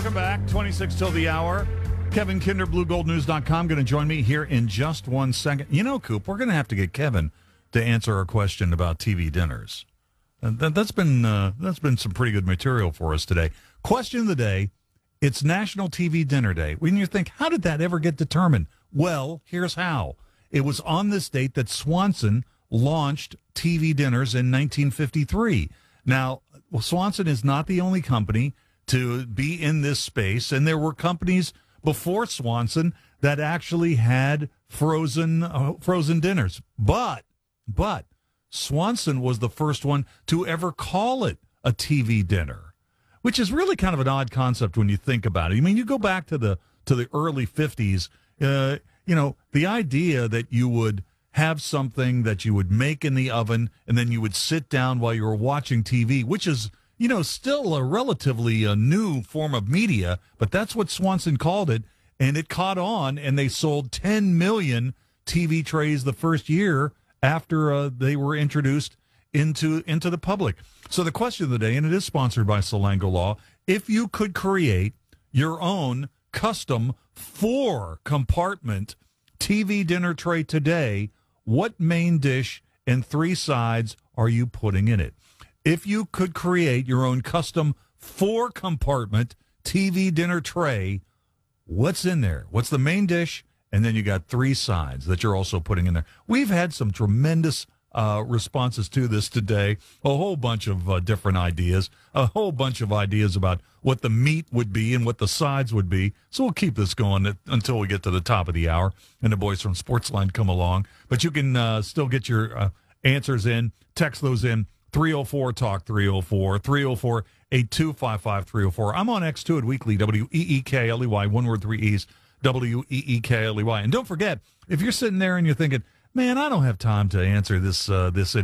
Welcome back. 26 till the hour. Kevin Kinder, BlueGoldNews.com, going to join me here in just 1 second. You know, Coop, we're going to have to get Kevin to answer our question about TV dinners. That's been some pretty good material for us today. Question of the day, it's National TV Dinner Day. When you think, how did that ever get determined? Well, here's how. It was on this date that Swanson launched TV dinners in 1953. Now, Swanson is not the only company to be in this space, and there were companies before Swanson that actually had frozen dinners. But Swanson was the first one to ever call it a TV dinner, which is really kind of an odd concept when you think about it. I mean, you go back to the early 50s, the idea that you would have something that you would make in the oven and then you would sit down while you were watching TV, which is, still a relatively new form of media, but that's what Swanson called it, and it caught on, and they sold 10 million TV trays the first year after they were introduced into the public. So the question of the day, and it is sponsored by Salango Law, if you could create your own custom 4-compartment TV dinner tray today, what main dish and 3 sides are you putting in it? If you could create your own custom 4-compartment TV dinner tray, what's in there? What's the main dish? And then you got 3 sides that you're also putting in there. We've had some tremendous responses to this today, a whole bunch of different ideas, a whole bunch of ideas about what the meat would be and what the sides would be. So we'll keep this going until we get to the top of the hour and the boys from Sportsline come along. But you can still get your answers in, text those in, 304-TALK, 304-825-5304. I'm on X2 at Weekly, WEEKLEY, one word, 3 E's, WEEKLEY. And don't forget, if you're sitting there and you're thinking, man, I don't have time to answer this